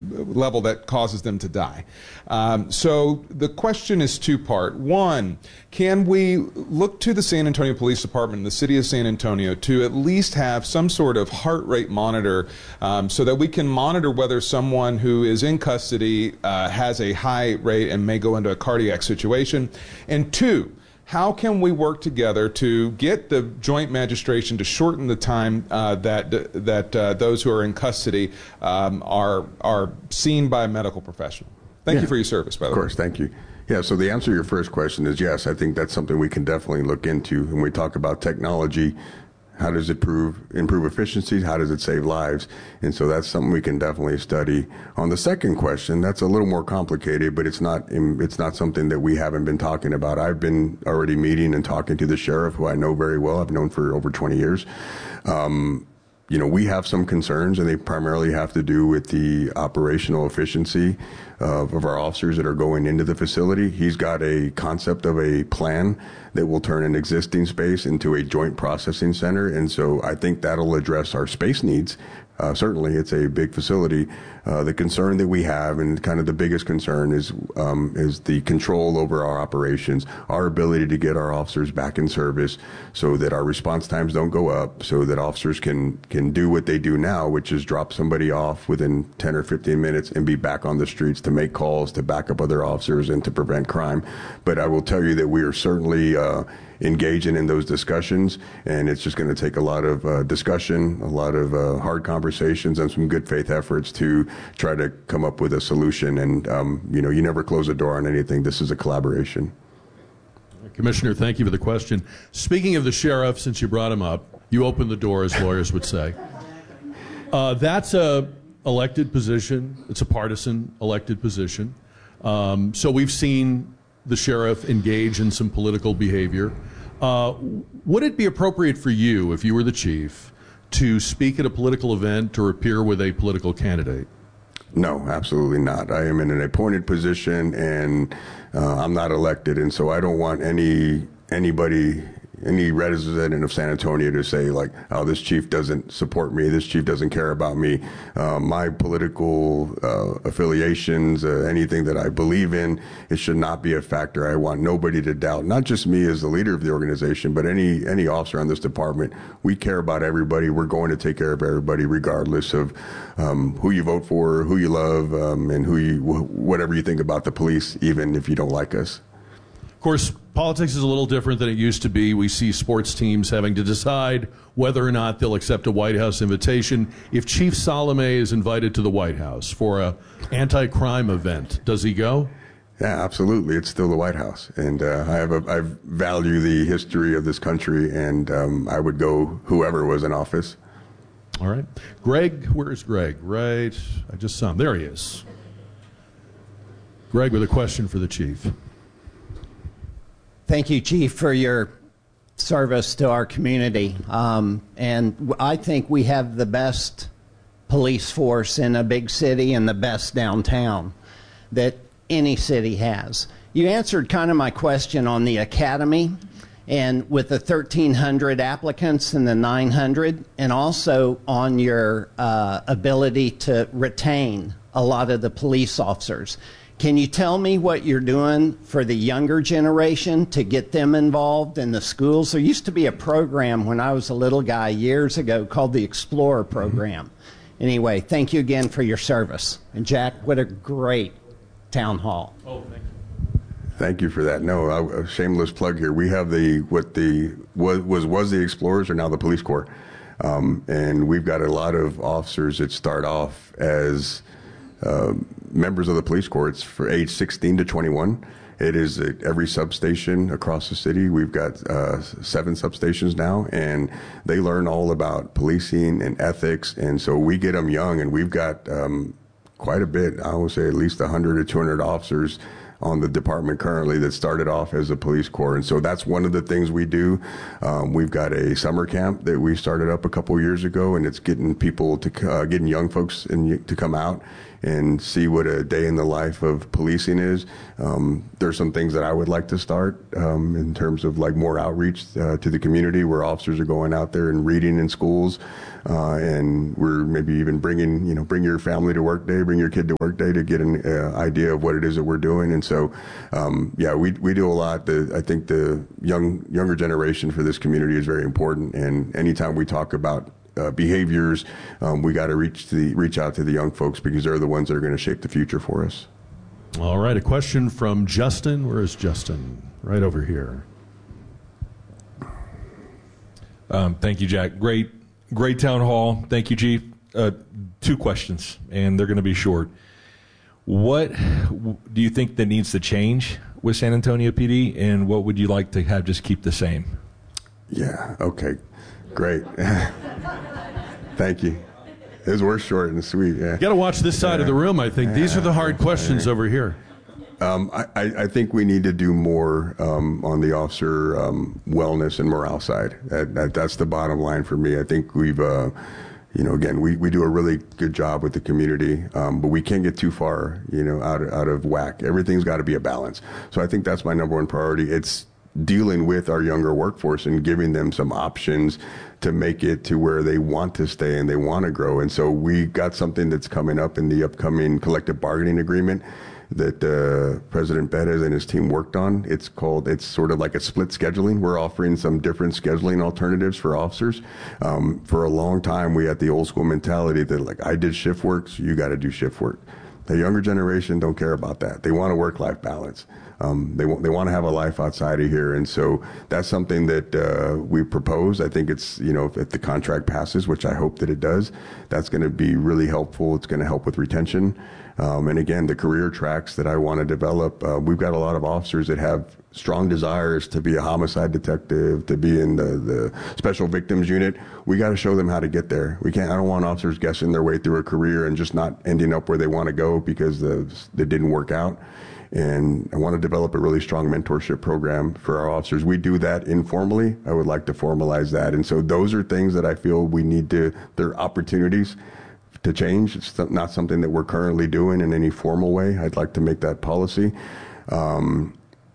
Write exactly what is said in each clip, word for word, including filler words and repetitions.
level that causes them to die. Um, so the question is two-part. One, can we look to the San Antonio Police Department and the city of San Antonio to at least have some sort of heart rate monitor um, so that we can monitor whether someone who is in custody uh, has a high rate and may go into a cardiac situation? And two, how can we work together to get the joint magistration to shorten the time uh, that that uh, those who are in custody um, are are seen by a medical professional? Thank yeah. you for your service, by the way. Of course, thank you. Yeah, so the answer to your first question is yes. I think that's something we can definitely look into. When we talk about technology, how does it improve, improve efficiencies? How does it save lives? And so that's something we can definitely study. On the second question, that's a little more complicated, but it's not it's not something that we haven't been talking about. I've been already meeting and talking to the sheriff, who I know very well. I've known for over twenty years. Um, you know, we have some concerns, and they primarily have to do with the operational efficiency of, of our officers that are going into the facility. He's got a concept of a plan that will turn an existing space into a joint processing center, and so I think that'll address our space needs. Uh, certainly, it's a big facility. Uh, the concern that we have, and kind of the biggest concern, is um, is the control over our operations, our ability to get our officers back in service, so that our response times don't go up, so that officers can can do what they do now, which is drop somebody off within ten or fifteen minutes and be back on the streets to make calls, to back up other officers, and to prevent crime. But I will tell you that we are certainly uh, engaging in those discussions, and it's just going to take a lot of uh, discussion, a lot of uh, hard conversations, and some good faith efforts to try to come up with a solution. And um, you know, you never close a door on anything. This is a collaboration. Commissioner, thank you for the question. Speaking of the sheriff, since you brought him up, you opened the door, as lawyers would say. Uh, that's a elected position. It's a partisan elected position. Um, so we've seen the sheriff engage in some political behavior. Uh, would it be appropriate for you, if you were the chief, to speak at a political event or appear with a political candidate? No, absolutely not. I am in an appointed position, and uh, I'm not elected, and so I don't want any anybody, any resident of San Antonio to say, like, oh, this chief doesn't support me, this chief doesn't care about me. Uh, my political uh, affiliations, uh, anything that I believe in, it should not be a factor. I want nobody to doubt, not just me as the leader of the organization, but any any officer on this department. We care about everybody. We're going to take care of everybody, regardless of um, who you vote for, who you love, um, and who you, whatever you think about the police, even if you don't like us. Of course, politics is a little different than it used to be. We see sports teams having to decide whether or not they'll accept a White House invitation. If Chief Salome is invited to the White House for a anti-crime event, does he go? Yeah, absolutely. It's still the White House, and uh, I have a, I value the history of this country, and um, I would go whoever was in office. All right, Greg, where's Greg? Right, I just saw him. There he is. Greg with a question for the chief. Thank you, Chief, for your service to our community. Um, and I think we have the best police force in a big city and the best downtown that any city has. You answered kind of my question on the academy, and with the thirteen hundred applicants and the nine hundred, and also on your uh, ability to retain a lot of the police officers. Can you tell me what you're doing for the younger generation to get them involved in the schools? There used to be a program when I was a little guy years ago called the Explorer Program. Anyway, thank you again for your service. And Jack, what a great town hall. Oh, thank you. Thank you for that. No, a, a shameless plug here. We have the, what the, was, was, was the Explorers, are now the Police Corps. Um, and we've got a lot of officers that start off as Uh, members of the police corps. It's for age sixteen to twenty-one. It is at every substation across the city. We've got uh, seven substations now, and they learn all about policing and ethics. And so we get them young, and we've got um, quite a bit, I would say at least one hundred or two hundred officers on the department currently that started off as a police corps. And so that's one of the things we do. Um, we've got a summer camp that we started up a couple years ago, and it's getting people to, uh, getting young folks in, to come out and see what a day in the life of policing is. Um, there's some things that I would like to start um, in terms of like more outreach uh, to the community, where officers are going out there and reading in schools, uh, and we're maybe even bringing, you know, bring your family to work day, bring your kid to work day to get an uh, idea of what it is that we're doing. And so, um, yeah, we we do a lot. The, I think the young younger generation for this community is very important, and anytime we talk about Uh, behaviors, um, we got to reach to the reach out to the young folks, because they're the ones that are going to shape the future for us. All right, a question from Justin. Where is Justin? Right over here. Um, thank you, Jack. Great, great town hall. Thank you, Chief. Uh, two questions, and they're going to be short. What do you think that needs to change with San Antonio P D, and what would you like to have just keep the same? Yeah. Okay. Great. Thank you. His were short and sweet. Yeah. You got to watch this side yeah. of the room, I think. Yeah. These are the hard questions over here. Um, I, I think we need to do more um, on the officer um, wellness and morale side. That, that, that's the bottom line for me. I think we've, uh, you know, again, we, we do a really good job with the community, um, but we can't get too far, you know, out of, out of whack. Everything's got to be a balance. So I think that's my number one priority. It's dealing with our younger workforce and giving them some options to make it to where they want to stay and they want to grow. And so we got something that's coming up in the upcoming collective bargaining agreement that uh, President Bettis and his team worked on. It's called, it's sort of like a split scheduling. We're offering some different scheduling alternatives for officers. Um, for a long time, we had the old school mentality that, like, I did shift work, so you got to do shift work. The younger generation don't care about that. They want a work-life balance. Um, they want they want to have a life outside of here, and so that's something that uh, we propose. I think it's, you know, if the contract passes, which I hope that it does, that's going to be really helpful. It's going to help with retention, um, and again, the career tracks that I want to develop. Uh, we've got a lot of officers that have strong desires to be a homicide detective, to be in the, the special victims unit. We got to show them how to get there. We can't. I don't want officers guessing their way through a career and just not ending up where they want to go because the it didn't work out. And I want to develop a really strong mentorship program for our officers. We do that informally. I would like to formalize that. And so those are things that I feel we need to, they're opportunities to change. It's not something that we're currently doing in any formal way. I'd like to make that policy. Um,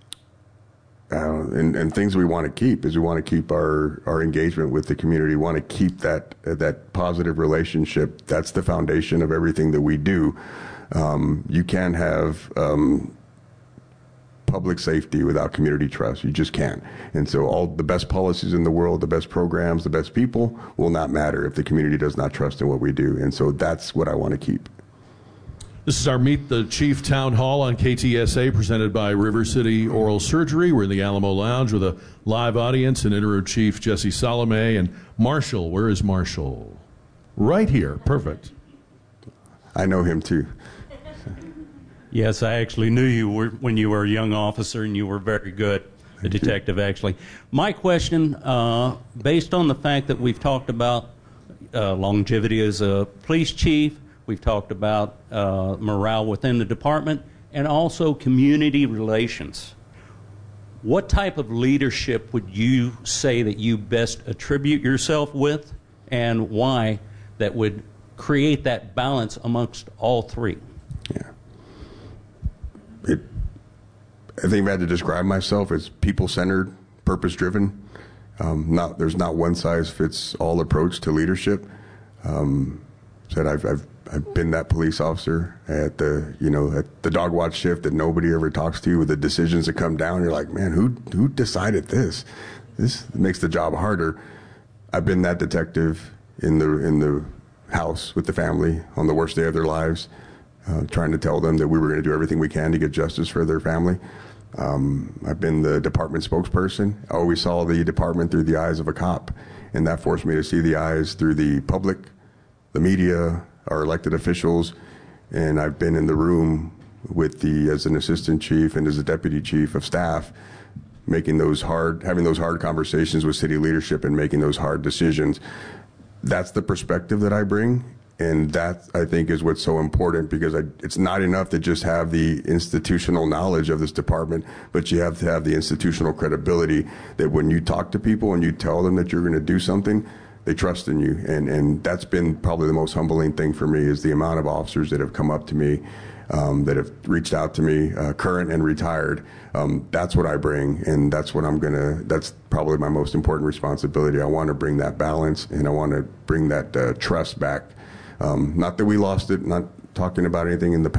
uh, and, and things we want to keep is we want to keep our, our engagement with the community. We want to keep that, uh, that positive relationship. That's the foundation of everything that we do. Um, you can't have, um, public safety without community trust. You just can't. And so all the best policies in the world, the best programs, the best people will not matter if the community does not trust in what we do. And so that's what I want to keep. This is our Meet the Chief Town Hall on K T S A, presented by River City Oral Surgery. We're in the Alamo Lounge with a live audience and Interim Chief Jesse Salome and Marshall. Where is Marshall? Right here. Perfect. I know him too. Yes, I actually knew you were, when you were a young officer, and you were very good, a detective, actually. My question, uh, based on the fact that we've talked about uh, longevity as a police chief, we've talked about uh, morale within the department, and also community relations. What type of leadership would you say that you best attribute yourself with, and why that would create that balance amongst all three? Yeah. It, I think if I had to describe myself, as people-centered, purpose-driven. Um, not there's not one size fits all approach to leadership. Um, said I've, I've I've been that police officer at the you know at the dog watch shift that nobody ever talks to, with the decisions that come down. You're like, man, who who decided this? This makes the job harder. I've been that detective in the in the house with the family on the worst day of their lives. Uh, trying to tell them that we were going to do everything we can to get justice for their family. Um, I've been the department spokesperson. I always saw the department through the eyes of a cop, and that forced me to see the eyes through the public, the media, our elected officials, and I've been in the room with the, as an assistant chief and as a deputy chief of staff, making those hard, having those hard conversations with city leadership and making those hard decisions. That's the perspective that I bring. And that, I think, is what's so important, because I, it's not enough to just have the institutional knowledge of this department, but you have to have the institutional credibility that when you talk to people and you tell them that you're going to do something, they trust in you, and and that's been probably the most humbling thing for me, is the amount of officers that have come up to me, um, that have reached out to me, uh, current and retired. Um, that's what I bring, and that's what I'm gonna. That's probably my most important responsibility. I want to bring that balance, and I want to bring that uh, trust back. Um, not that we lost it. Not talking about anything in the past.